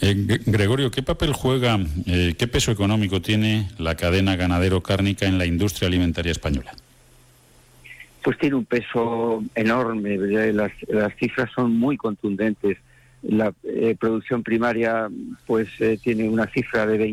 Gregorio, ¿qué papel juega, qué peso económico tiene la cadena ganadero-cárnica en la industria alimentaria española? Pues tiene un peso enorme, las cifras son muy contundentes. La producción primaria pues tiene una cifra de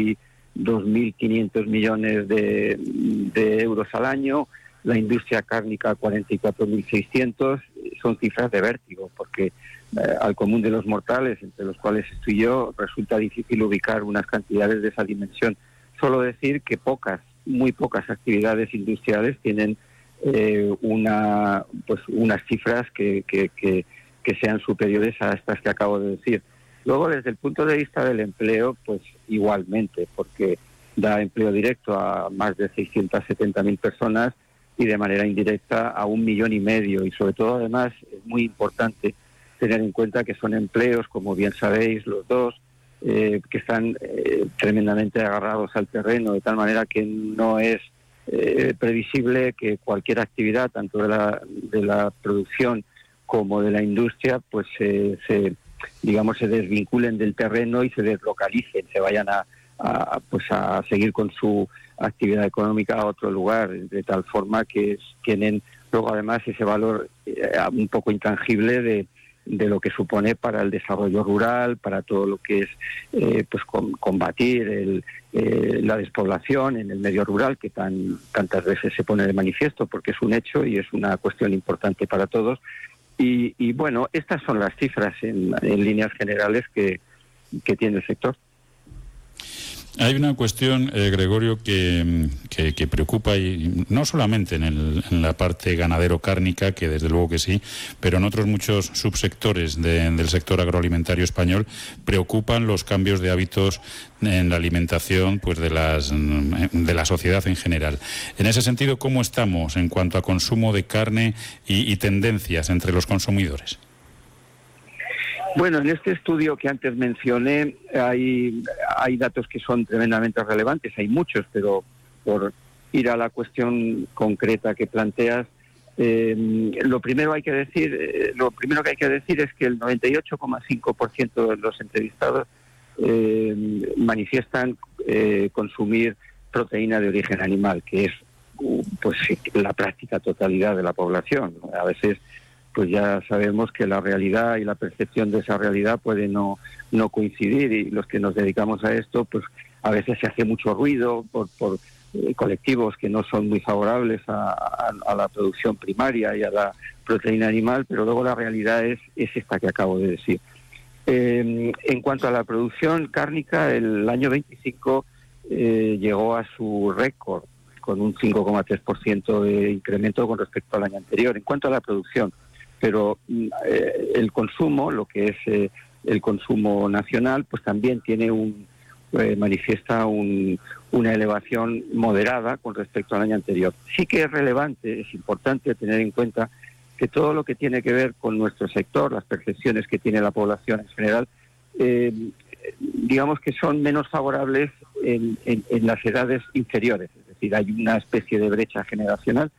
22.500 millones de euros al año, la industria cárnica 44.600, son cifras de vértigo, porque al común de los mortales, entre los cuales estoy yo, resulta difícil ubicar unas cantidades de esa dimensión. Solo decir que muy pocas actividades industriales tienen unas cifras que sean superiores a estas que acabo de decir. Luego, desde el punto de vista del empleo, pues igualmente, porque da empleo directo a más de 670.000 personas y de manera indirecta a 1,5 millones, y sobre todo, además, es muy importante tener en cuenta que son empleos, como bien sabéis los dos, que están tremendamente agarrados al terreno, de tal manera que no es previsible que cualquier actividad, tanto de la producción como de la industria, pues se desvinculen del terreno y se deslocalicen, se vayan a seguir con su actividad económica a otro lugar, de tal forma que tienen luego además ese valor un poco intangible de lo que supone para el desarrollo rural, para todo lo que es combatir la despoblación en el medio rural, que tantas veces se pone de manifiesto, porque es un hecho y es una cuestión importante para todos. Y bueno, estas son las cifras en líneas generales que tiene el sector. Hay una cuestión, Gregorio, que preocupa, y no solamente en la parte ganadero-cárnica, que desde luego que sí, pero en otros muchos subsectores del sector agroalimentario español preocupan los cambios de hábitos en la alimentación, pues de la sociedad en general. En ese sentido, ¿cómo estamos en cuanto a consumo de carne y tendencias entre los consumidores? Bueno, en este estudio que antes mencioné hay datos que son tremendamente relevantes, hay muchos, pero por ir a la cuestión concreta que planteas, lo primero que hay que decir es que el 98,5% de los entrevistados manifiestan consumir proteína de origen animal, que es pues la práctica totalidad de la población. A veces pues ya sabemos que la realidad y la percepción de esa realidad puede no coincidir, y los que nos dedicamos a esto, pues a veces se hace mucho ruido por colectivos que no son muy favorables a la producción primaria y a la proteína animal, pero luego la realidad es esta que acabo de decir. En cuanto a la producción cárnica, el año 25 llegó a su récord, con un 5,3% de incremento con respecto al año anterior. En cuanto a la producción, pero el consumo, lo que es el consumo nacional, pues también tiene manifiesta una elevación moderada con respecto al año anterior. Sí que es relevante, es importante tener en cuenta que todo lo que tiene que ver con nuestro sector, las percepciones que tiene la población en general, digamos que son menos favorables en las edades inferiores. Es decir, hay una especie de brecha generacional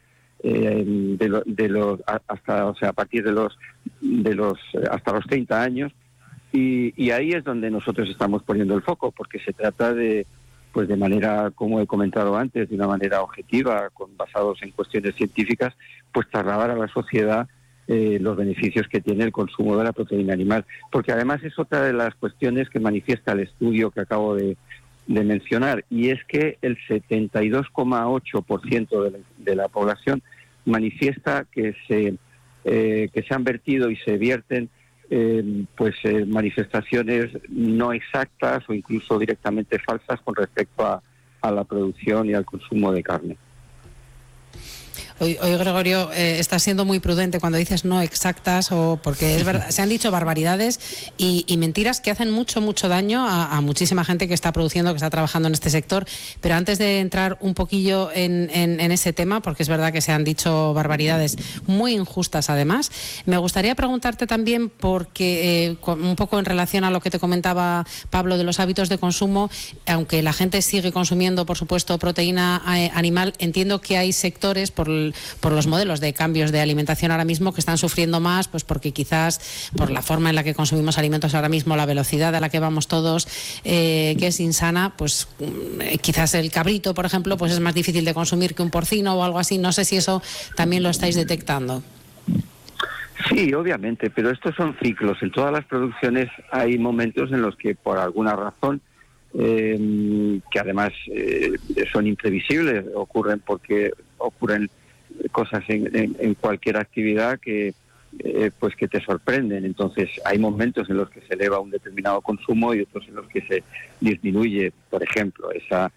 a partir de los hasta los 30 años, y ahí es donde nosotros estamos poniendo el foco, porque se trata de manera, como he comentado antes, de una manera objetiva, basados en cuestiones científicas, pues trasladar a la sociedad los beneficios que tiene el consumo de la proteína animal, porque además es otra de las cuestiones que manifiesta el estudio que acabo de mencionar, y es que el 72,8% de la población manifiesta que se han vertido y se vierten manifestaciones no exactas o incluso directamente falsas con respecto a la producción y al consumo de carne. Hoy Gregorio, estás siendo muy prudente cuando dices no exactas, porque es verdad, se han dicho barbaridades y mentiras que hacen mucho daño a muchísima gente que está produciendo, que está trabajando en este sector. Pero antes de entrar un poquillo en ese tema, porque es verdad que se han dicho barbaridades muy injustas además, me gustaría preguntarte también, porque un poco en relación a lo que te comentaba Pablo de los hábitos de consumo, aunque la gente sigue consumiendo, por supuesto, proteína animal, entiendo que hay sectores, por por los modelos de cambios de alimentación ahora mismo, que están sufriendo más, pues porque quizás por la forma en la que consumimos alimentos ahora mismo, la velocidad a la que vamos todos, que es insana, pues quizás el cabrito, por ejemplo, pues es más difícil de consumir que un porcino o algo así. No sé si eso también lo estáis detectando. Sí, obviamente, pero estos son ciclos. En todas las producciones hay momentos en los que por alguna razón, que además son imprevisibles, ocurren cosas en cualquier actividad que pues que te sorprenden. Entonces hay momentos en los que se eleva un determinado consumo y otros en los que se disminuye. Por ejemplo,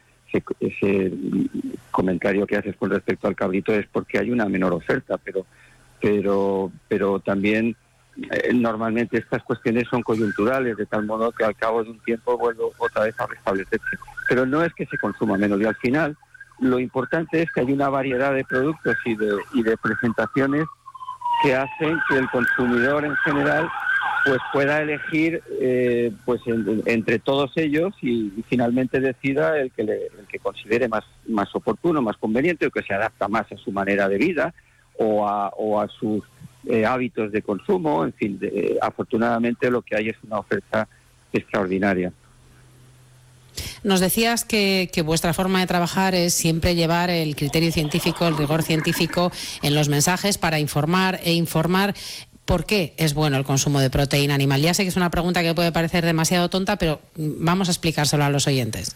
ese comentario que haces con respecto al cabrito es porque hay una menor oferta, pero también normalmente estas cuestiones son coyunturales, de tal modo que al cabo de un tiempo vuelve otra vez a restablecerse. Pero no es que se consuma menos, y al final lo importante es que hay una variedad de productos y de presentaciones que hacen que el consumidor en general pues pueda elegir pues entre todos ellos y finalmente decida el que considere más oportuno, más conveniente, o que se adapta más a su manera de vida o a sus hábitos de consumo. En fin, afortunadamente lo que hay es una oferta extraordinaria. Nos decías que vuestra forma de trabajar es siempre llevar el criterio científico, el rigor científico en los mensajes para informar e informar. ¿Por qué es bueno el consumo de proteína animal? Ya sé que es una pregunta que puede parecer demasiado tonta, pero vamos a explicárselo a los oyentes.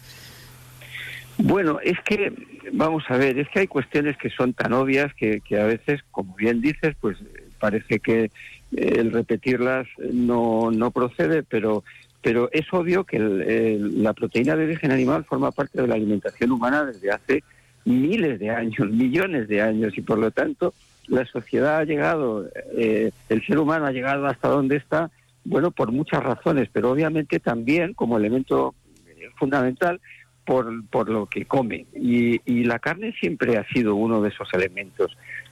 Bueno, es que, vamos a ver, es que hay cuestiones que son tan obvias que a veces, como bien dices, pues parece que el repetirlas no procede, pero es obvio que la proteína de origen animal forma parte de la alimentación humana desde hace miles de años, millones de años, y por lo tanto la sociedad ha llegado, el ser humano ha llegado hasta donde está, bueno, por muchas razones, pero obviamente también como elemento fundamental por lo que come. Y la carne siempre ha sido uno de esos elementos.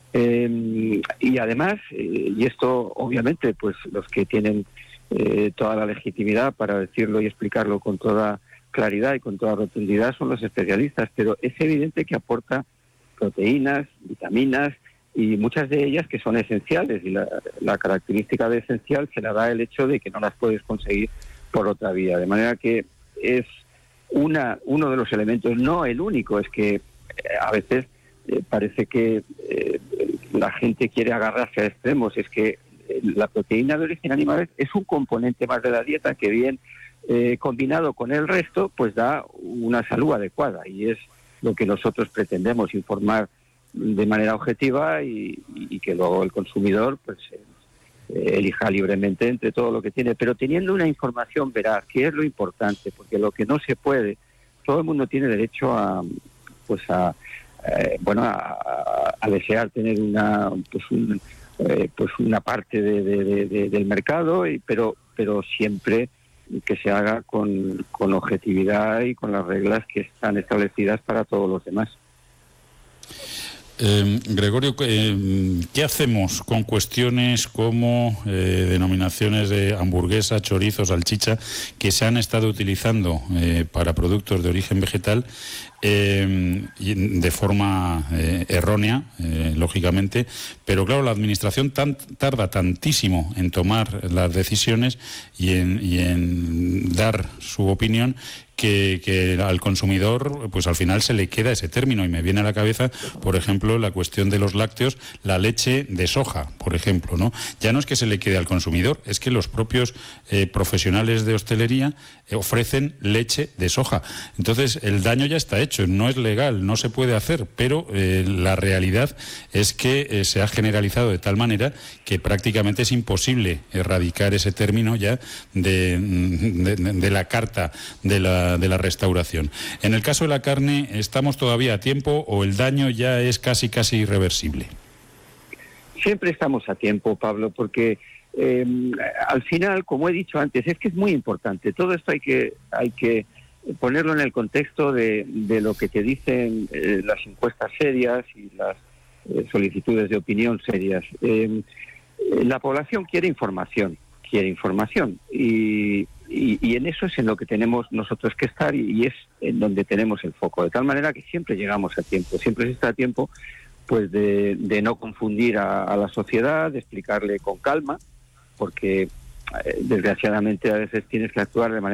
Y además, y esto obviamente, pues los que tienen toda la legitimidad para decirlo y explicarlo con toda claridad y con toda rotundidad son los especialistas, pero es evidente que aporta proteínas, vitaminas y muchas de ellas que son esenciales, y la característica de esencial se la da el hecho de que no las puedes conseguir por otra vía, de manera que es uno de los elementos, no el único. Es que a veces parece que la gente quiere agarrarse a extremos. Es que la proteína de origen animal es un componente más de la dieta que bien combinado con el resto pues da una salud adecuada, y es lo que nosotros pretendemos, informar de manera objetiva y que luego el consumidor pues elija libremente entre todo lo que tiene, pero teniendo una información veraz, que es lo importante, porque lo que no se puede, todo el mundo tiene derecho a desear tener una parte del mercado, pero siempre que se haga con objetividad y con las reglas que están establecidas para todos los demás. Gregorio, ¿qué hacemos con cuestiones como denominaciones de hamburguesa, chorizo, salchicha, que se han estado utilizando para productos de origen vegetal de forma errónea, lógicamente, pero claro, la Administración tarda tantísimo en tomar las decisiones y en dar su opinión que al consumidor pues al final se le queda ese término, y me viene a la cabeza, por ejemplo, la cuestión de los lácteos, la leche de soja, por ejemplo, ¿no? Ya no es que se le quede al consumidor, es que los propios profesionales de hostelería ofrecen leche de soja. Entonces el daño ya está hecho, no es legal, no se puede hacer, pero la realidad es que se ha generalizado de tal manera que prácticamente es imposible erradicar ese término ya de la carta de la restauración. En el caso de la carne, ¿estamos todavía a tiempo o el daño ya es casi irreversible? Siempre estamos a tiempo, Pablo, porque al final, como he dicho antes, es que es muy importante. Todo esto hay que ponerlo en el contexto de lo que te dicen las encuestas serias y las solicitudes de opinión serias. La población quiere información y en eso es en lo que tenemos nosotros que estar, y es en donde tenemos el foco, de tal manera que siempre llegamos a tiempo, siempre se está a tiempo, pues de no confundir a la sociedad, de explicarle con calma, porque desgraciadamente a veces tienes que actuar de manera